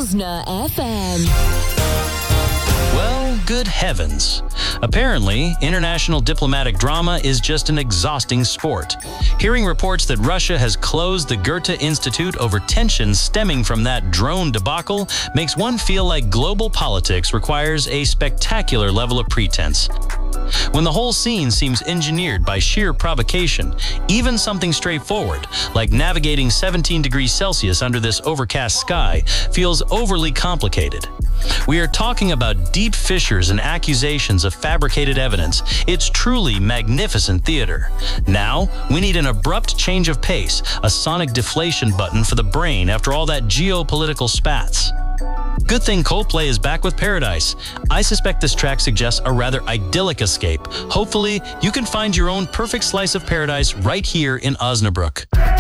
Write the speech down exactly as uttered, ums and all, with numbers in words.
Osna F M. Well, good heavens. Apparently, international diplomatic drama is just an exhausting sport. Hearing reports that Russia has closed the Goethe Institute over tensions stemming from that drone debacle makes one feel like global politics requires a spectacular level of pretense. When the whole scene seems engineered by sheer provocation, even something straightforward, like navigating seventeen degrees Celsius under this overcast sky, feels overly complicated. We are talking about deep fissures and accusations of fabricated evidence. It's truly magnificent theater. Now, we need an abrupt change of pace, a sonic deflation button for the brain after all that geopolitical spats. Good thing Coldplay is back with Paradise. I suspect this track suggests a rather idyllic escape. Hopefully, you can find your own perfect slice of paradise right here in Osnabrück.